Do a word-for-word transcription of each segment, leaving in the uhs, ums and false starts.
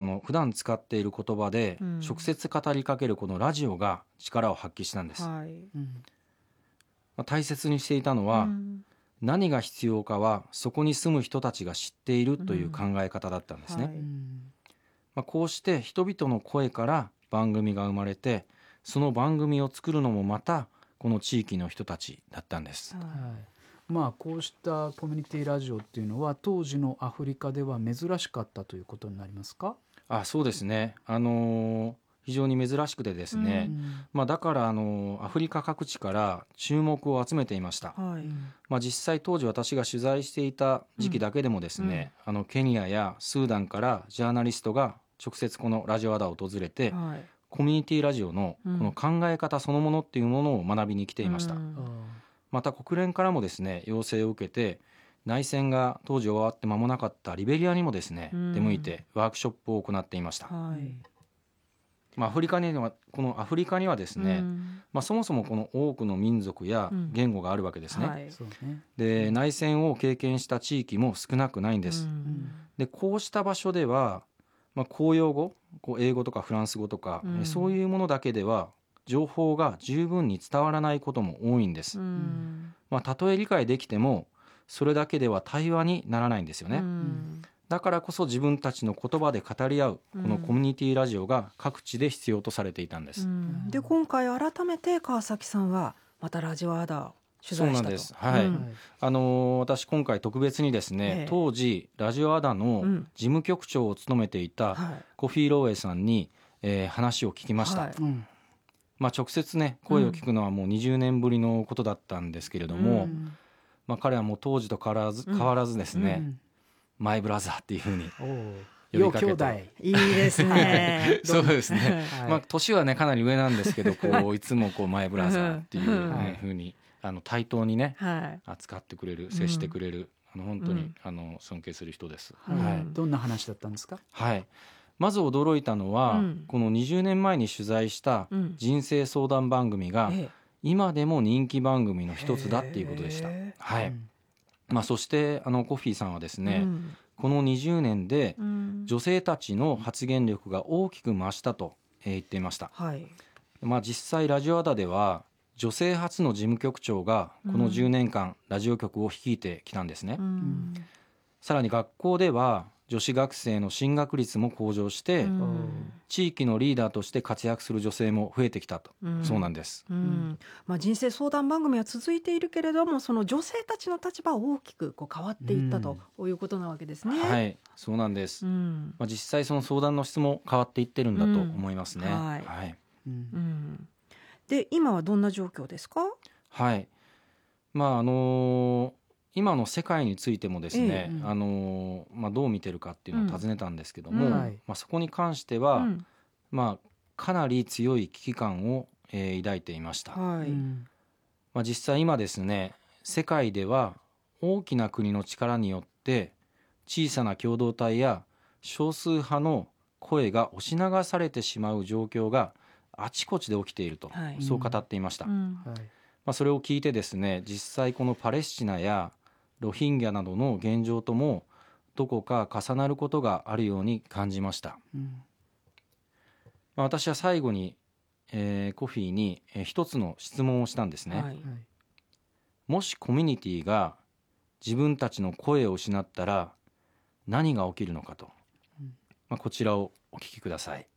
の普段使っている言葉で直接語りかけるこのラジオが力を発揮したんです、 はい。 まあ、大切にしていたのは、 うん何が必要かはそこに住む人たちが知っているという考え方だったんですね、 はいまあ、こうして人々の声から番組が生まれて、その番組を作るのもまたこの地域の人たちだったんです、 はいはいまあ、こうしたコミュニティラジオっていうのは当時のアフリカでは珍しかったということになりますか？ あ、そうですね、あのー非常に珍しくてですね、 うんまあ、だから、あのーアフリカ各地から注目を集めていました、 はい。 まあ、実際当時私が取材していた時期だけでもですね、あのケニアやスーダンからジャーナリストが直接このラジオアダを訪れて、 はい。 コミュニティラジオのこの考え方そのものっていうものを学びに来ていました、 うんまた国連からもですね要請を受けて、内戦が当時終わって間もなかったリベリアにもですね、 うん出向いてワークショップを行っていました、 はい。 まあ、アフリカにはこのアフリカにはですね、 うんまあ、そもそもこの多くの民族やうん言語があるわけですね、 はい。 そうね。 で内戦を経験した地域も少なくないんです、 うんでこうした場所では、まあ、公用語、こう英語とかフランス語とか、 うんそういうものだけでは情報が十分に伝わらないことも多いんです、 うんまあ、たとえ理解できてもそれだけでは対話にならないんですよね、 うんだからこそ自分たちの言葉で語り合うこのコミュニティラジオが各地で必要とされていたんです、 うんで今回改めて川崎さんはまたラジオアダを取材したと。 そうなんです、はいうんあのー私今回特別にですね、 ええ当時ラジオアダのうん事務局長を務めていたはいコフィー・ローエさんに、えー話を聞きました、 はいうんまあ、直接ね声を聞くのはもうにじゅうねんぶりのことだったんですけれども、 うんまあ、彼はもう当時と変わらず、 うん変わらずですね、 うんマイブラザーっていうふうにおう呼びかけてよ兄弟。 いいですね。 そうですね、 はいまあ、年はねかなり上なんですけどこういつもこうマイブラザーっていう、 うんねふうにあの対等にねはい。 扱ってくれる、接してくれる、あの本当に、 うんあの尊敬する人です、 うんはいどんな話だったんですか？ はい、まず驚いたのは、 うんこのにじゅうねんまえに取材したうん人生相談番組がええ今でも人気番組の一つだっていうことでした、 へはいうんまあ、そしてあのコフィーさんはですね、 うんこのにじゅうねんでうん女性たちの発言力が大きく増したとえー言っていました、 はい。 まあ、実際ラジオアダでは女性初の事務局長がこのじゅうねんかんラジオ局を率いてきたんですね、 うんさらに学校では女子学生の進学率も向上して、 うん地域のリーダーとして活躍する女性も増えてきたと、 うんそうなんですうんまあ、人生相談番組は続いているけれどもその女性たちの立場は大きくこう変わっていったということなわけですね。 はいそうなんです、 うんまあ、実際その相談の質も変わっていってるんだと思いますね、 うんはいはいうんうんで今はどんな状況ですか？ はいまああのー今の世界についてもですね、 ええあのーまあ、どう見てるかっていうのを尋ねたんですけども、 うんはいまあ、そこに関しては、 うんまあ、かなり強い危機感を、えー抱いていました、 はいうんまあ、実際今ですね世界では大きな国の力によって小さな共同体や少数派の声が押し流されてしまう状況があちこちで起きていると、 はいそう語っていました、 うんはいまあ、それを聞いてですね実際このパレスチナやロヒンギャなどの現状ともどこか重なることがあるように感じました、 うんまあ、私は最後に、えーコフィーに、えー一つの質問をしたんですね、 はいはいもしコミュニティが自分たちの声を失ったら何が起きるのかと、 うんまあ、こちらをお聞きください。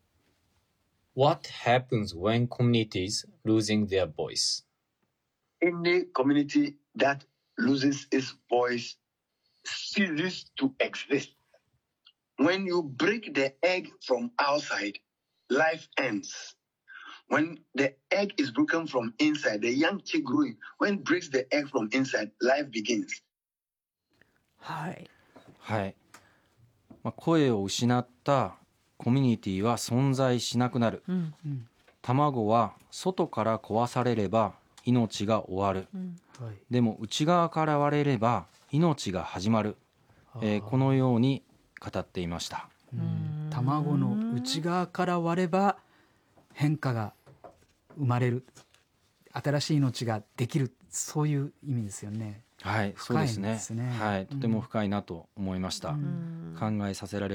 What happens when communities losing their voice? Any community that loses its voice ceases to exist. When you break the egg from outside, life ends. When the egg is broken from inside, the young chick growing, when it breaks the egg from inside, life begins. はいはい、まあ、声を失ったコミュニティは存在しなくなる。 うんうん卵は外から壊されれば命が終わる。 うんはいでも内側から割れれば命が始まる、えーこのように語っていました。 うん卵の内側から割れば変化が生まれる、新しい命ができる、そういう意味ですよね。 はい、そうですね。 深いですねはい、とても深いなと思いました。 うん考えさせられる、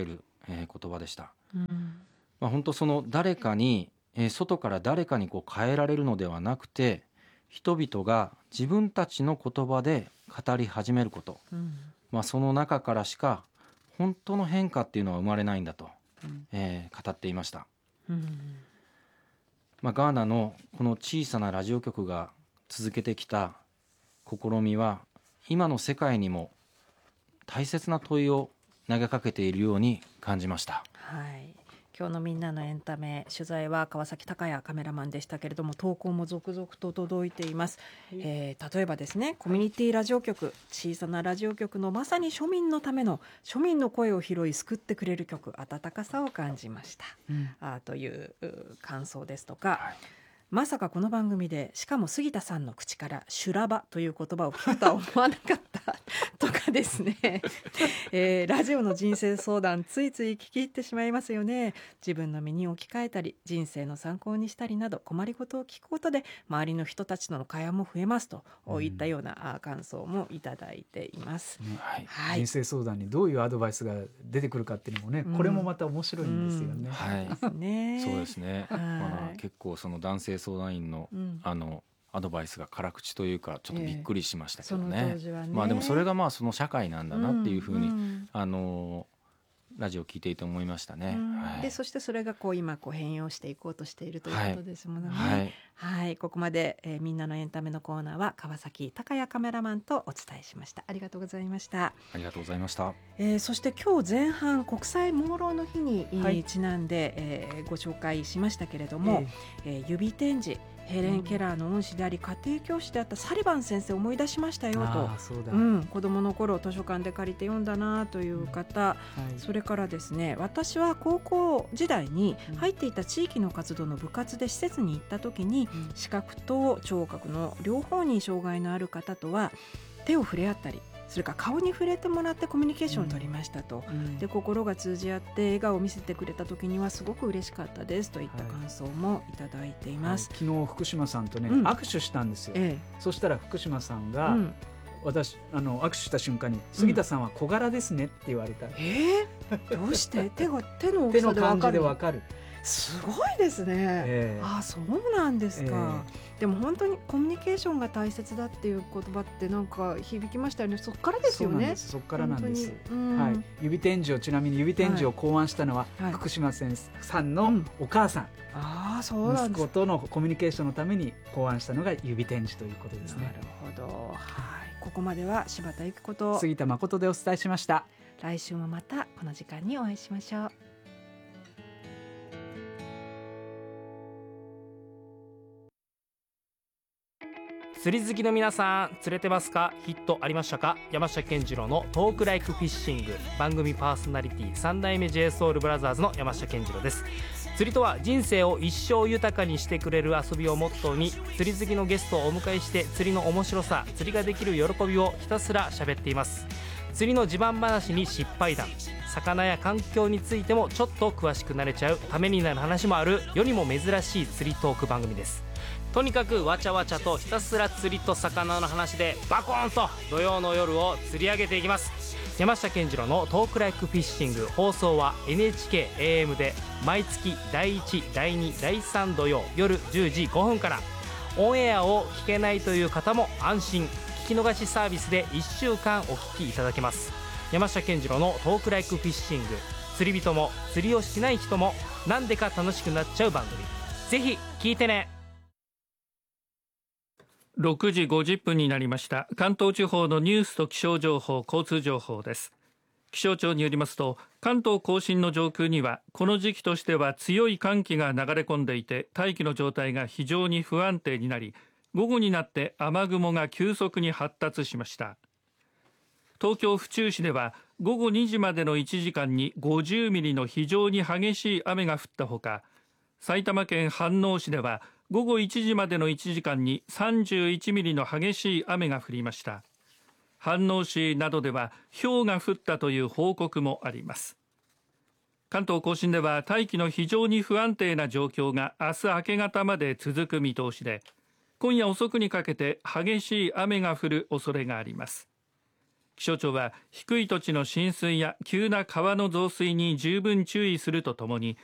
えー言葉でした。 うんまあ、本当その誰かに、えー外から誰かにこう変えられるのではなくて、人々が自分たちの言葉で語り始めること、 うんまあ、その中からしか本当の変化っていうのは生まれないんだと、 うんえー語っていました。 うんまあ、ガーナのこの小さなラジオ局が続けてきた試みは今の世界にも大切な問いを投げかけているように感じました。 はい、今日のみんなのエンタメ、取材は川崎隆也カメラマンでしたけれども、投稿も続々と届いています、えー例えばですね、コミュニティラジオ局、小さなラジオ局のまさに庶民のための庶民の声を拾い救ってくれる曲、温かさを感じました、 うんあーというう感想ですとか、 はいまさかこの番組でしかも杉田さんの口から修羅場という言葉を聞くとは思わなかったとかですね、えーラジオの人生相談ついつい聞き入ってしまいますよね。自分の身に置き換えたり人生の参考にしたりなど困りごとを聞くことで周りの人たちとの会話も増えますといったようなあ感想もいただいています、 ねはいはい人生相談にどういうアドバイスが出てくるかっていうのもね、 うんこれもまた面白いんですよね。 はいですねそうですね、 はいまあ、結構その男性相談員のうんあのアドバイスが辛口というかちょっとびっくりしましたけどそのね、 当時はね、 まあでもそれがまあその社会なんだなっていうふうに、 んんあのラジオ聞いていて思いましたね、 うんはいでそしてそれがこう今こう変容していこうとしているということですものね。 はいはい、ここまで、えーみんなのエンタメのコーナーは川崎隆也カメラマンとお伝えしました。ありがとうございました。 ありがとうございました。 えーそして今日前半国際盲ろうの日に、 はいちなんで、えーご紹介しましたけれども、えー指展示ヘレン・ケラーの恩師であり家庭教師であったサリバン先生を思い出しましたよとああそうだ、 うん、子どもの頃図書館で借りて読んだなという方、 はいそれからですね、私は高校時代に入っていた地域の活動の部活で施設に行った時に、 うん視覚と聴覚の両方に障害のある方とは手を触れ合ったり、それから顔に触れてもらってコミュニケーションを取りましたと、 うんで心が通じ合って笑顔を見せてくれた時にはすごく嬉しかったですといった感想もいただいていはいます、 昨日福島さんとね、 うん握手したんですよ。 えそしたら福島さんえが、 うん私あの握手した瞬間に杉田さんは小柄ですねって言われた、 えー、どうして手が手の大手きさで分の感じでかるわかる、 すごいですね、 ええああそうなんですか、 えでも本当にコミュニケーションが大切だっていう言葉ってなんか響きましたよね。そっからですよそうなんね。 ですそっからなんです、 本当にうんはい、指展示をちなみに指展示を考案したのは、 はい福島先生さんのうんお母さん、 ああそうなんです息子とのコミュニケーションのために考案したのが指展示ということですなね。 るほど、はい、ここまでは柴田由紀子と杉田誠でお伝えしました。 来週もまたこの時間にお会いしましょう。 釣り好きの皆さん釣れてますか？ヒットありましたか？山下健二郎のトークライクフィッシング、番組パーソナリティさん代目 ジェイソウルブラザーズの山下健二郎です。釣りとは人生を一生豊かにしてくれる遊びをモットーに、釣り好きのゲストをお迎えして釣りの面白さ、釣りができる喜びをひたすら喋っています。釣りの自慢話に失敗談、魚や環境についてもちょっと詳しくなれちゃうためになる話もある世にも珍しい釣りトーク番組です。とにかくわちゃわちゃとひたすら釣りと魚の話でバコーンと土曜の夜を釣り上げていきます。山下健二郎のトークライクフィッシング、放送は エヌエイチケーエーエム で毎月だいいち、だいに、だいさん土曜夜じゅうじごふんから。オンエアを聞けないという方も安心、聞き逃しサービスでいっしゅうかんお聞きいただけます。山下健二郎のトークライクフィッシング、釣り人も釣りをしない人もなんでか楽しくなっちゃう番組、ぜひ聞いてね。 ろくじごじゅっぷんになりました。関東地方のニュースと気象情報、交通情報です。気象庁によりますと、関東甲信の上空にはこの時期としては強い寒気が流れ込んでいて、大気の状態が非常に不安定になり、午後になって雨雲が急速に発達しました。東京府中市では午後にじまでのいちじかんにごじゅうミリの非常に激しい雨が降ったほか、埼玉県飯能市では午後いちじまでのいちじかんにさんじゅういちミリの激しい雨が降りました。飯能市などでは雹が降ったという報告もあります。関東甲信では大気の非常に不安定な状況が明日明け方まで続く見通しで、今夜遅くにかけて激しい雨が降る恐れがあります。 気象庁は低い土地の浸水や急な川の増水に十分注意するとともに、